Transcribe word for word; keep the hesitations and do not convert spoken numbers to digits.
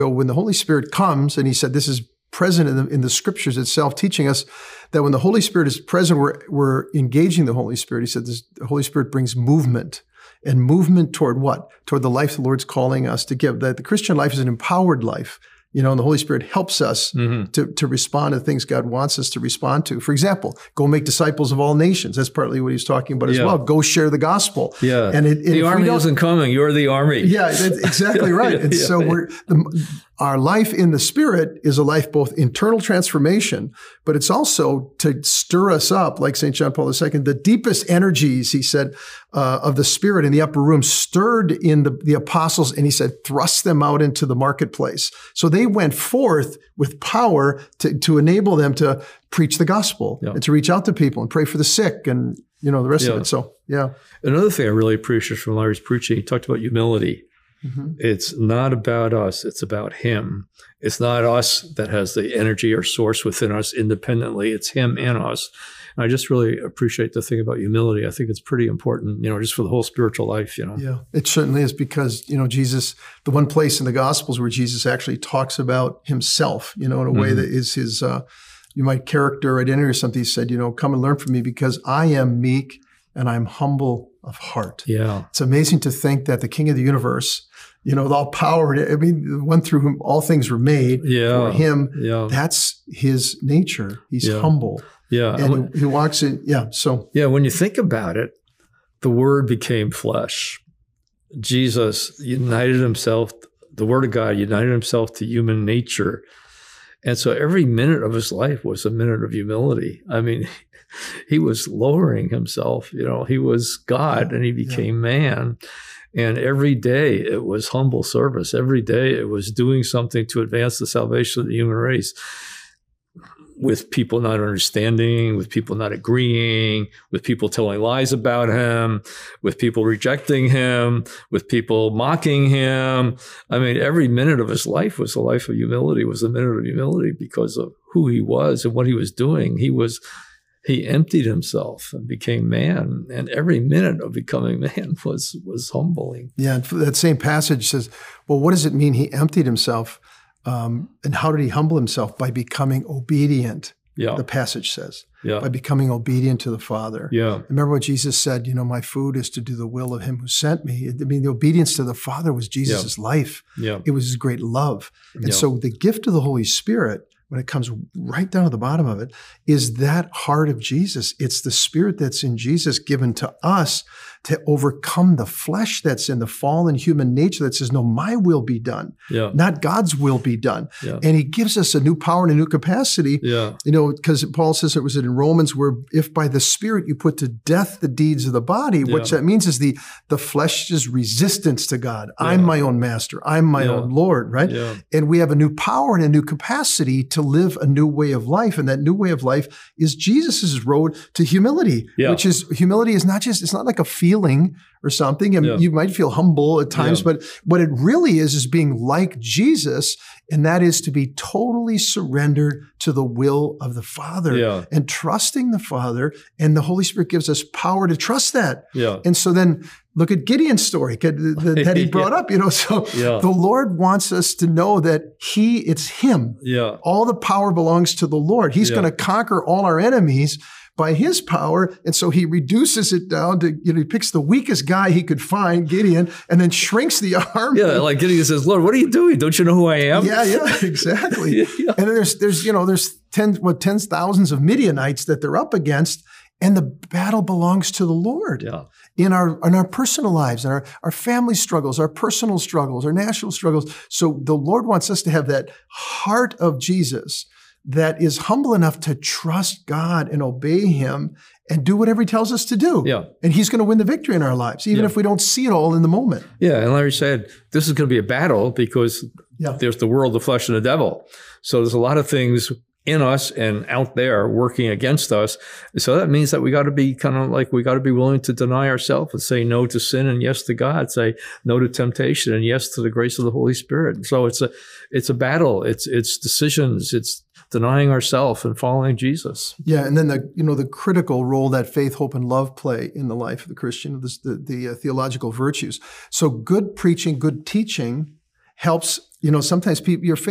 So when the Holy Spirit comes, and he said this is present in the, in the scriptures itself, teaching us that when the Holy Spirit is present, we're, we're engaging the Holy Spirit. He said this, the Holy Spirit brings movement. And movement toward what? Toward the life the Lord's calling us to give. That the Christian life is an empowered life. You know, and the Holy Spirit helps us mm-hmm. to, to respond to things God wants us to respond to. For example, go make disciples of all nations. That's partly what he's talking about as yeah. well. Go share the gospel. Yeah. And it, the army isn't coming. You're the army. Yeah, that's exactly right. And yeah. so we're the, our life in the Spirit is a life both internal transformation, but it's also to stir us up, like Saint John Paul the Second. The deepest energies, he said, uh, of the Spirit in the upper room stirred in the, the apostles, and he said, thrust them out into the marketplace. So they went forth with power to, to enable them to preach the gospel yeah. and to reach out to people and pray for the sick and, you know, the rest yeah. of it. So, yeah. Another thing I really appreciate from Larry's preaching, he talked about humility. Mm-hmm. It's not about us. It's about him. It's not us that has the energy or source within us independently. It's him and us. And I just really appreciate the thing about humility. I think it's pretty important, you know, just for the whole spiritual life, you know. Yeah, it certainly is, because, you know, Jesus, the one place in the Gospels where Jesus actually talks about himself, you know, in a mm-hmm. way that is his, uh, you might character identity or something. He said, you know, come and learn from me because I am meek and I'm humble of heart. Yeah. It's amazing to think that the King of the universe, you know, with all power, I mean, the one through whom all things were made, yeah. for him, yeah. that's his nature. He's yeah. humble. Yeah. And he, he walks in, yeah, so. Yeah, when you think about it, the Word became flesh. Jesus united himself, the Word of God united himself to human nature. And so every minute of his life was a minute of humility. I mean, he was lowering himself, you know, he was God and he became yeah. man. And every day it was humble service. Every day it was doing something to advance the salvation of the human race, with people not understanding, with people not agreeing, with people telling lies about him, with people rejecting him, with people mocking him. I mean, every minute of his life was a life of humility, was a minute of humility because of who he was and what he was doing. He was He emptied himself and became man, and every minute of becoming man was was humbling. Yeah, and that same passage says, well, what does it mean he emptied himself? Um, and how did he humble himself? By becoming obedient, yeah. the passage says. Yeah. By becoming obedient to the Father. Yeah. Remember what Jesus said, you know, my food is to do the will of him who sent me. I mean, the obedience to the Father was Jesus' yeah. life. Yeah. It was his great love. And yeah. so the gift of the Holy Spirit, when it comes right down to the bottom of it, is that heart of Jesus. It's the Spirit that's in Jesus given to us to overcome the flesh that's in the fallen human nature that says, no, my will be done, yeah. not God's will be done. Yeah. And he gives us a new power and a new capacity, yeah. you know, because Paul says it was in Romans where if by the Spirit you put to death the deeds of the body, yeah. what that means is the, the flesh's resistance to God. Yeah. I'm my own master. I'm my yeah. own Lord, right? Yeah. And we have a new power and a new capacity to live a new way of life. And that new way of life is Jesus's road to humility, yeah. which is humility is not just, it's not like a feeling or something. And yeah. you might feel humble at times, yeah. but what it really is, is being like Jesus. And that is to be totally surrendered to the will of the Father yeah. and trusting the Father. And the Holy Spirit gives us power to trust that. Yeah. And so then look at Gideon's story that he brought yeah. up, you know, so yeah. the Lord wants us to know that he, it's him. Yeah. All the power belongs to the Lord. He's yeah. going to conquer all our enemies by his power. And so he reduces it down to, you know, he picks the weakest guy he could find, Gideon, and then shrinks the army. Yeah, like Gideon says, Lord, what are you doing? Don't you know who I am? Yeah, yeah, exactly. yeah. And then there's, there's, you know, there's tens, what, tens thousands of Midianites that they're up against, and the battle belongs to the Lord. Yeah. In our, in our personal lives, in our, our family struggles, our personal struggles, our national struggles. So the Lord wants us to have that heart of Jesus that is humble enough to trust God and obey him and do whatever he tells us to do. Yeah. And he's going to win the victory in our lives, even yeah. if we don't see it all in the moment. Yeah. And Larry said, this is going to be a battle because yeah. there's the world, the flesh, and the devil. So there's a lot of things in us and out there working against us. So that means that we got to be kind of like, we got to be willing to deny ourselves and say no to sin and yes to God, say no to temptation and yes to the grace of the Holy Spirit. So it's a, it's a battle. It's, it's decisions. It's denying ourselves and following Jesus. Yeah. And then the, you know, the critical role that faith, hope, and love play in the life of the Christian, the, the, the uh, theological virtues. So good preaching, good teaching helps You know, sometimes people, your